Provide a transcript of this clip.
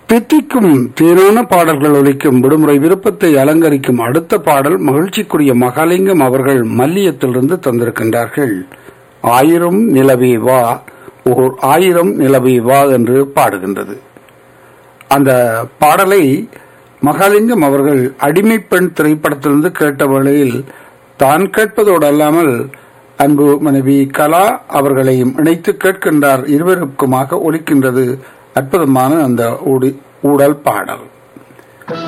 தித்திக்கும் தேனான பாடல்கள் ஒலிக்கும் விடுமுறை விருப்பத்தை அலங்கரிக்கும் அடுத்த பாடல் மகிழ்ச்சிக்குரிய மகாலிங்கம் அவர்கள் மல்லியத்திலிருந்து தந்திருக்கின்றார்கள். 1000 நிலவே வா, ஓர் 1000 நிலவே வா என்று பாடுகின்றது. அந்த பாடலை மகாலிங்கம் அவர்கள் அடிமை பெண் திரைப்படத்திலிருந்து கேட்ட வேளையில் தான் கேட்பதோடு அல்லாமல் அன்பு மனைவி கலா அவர்களையும் இணைத்து கேட்கின்றார். இருவருக்குமாக ஒலிக்கின்றது அற்புதமான அந்த ஊடல் பாடல்.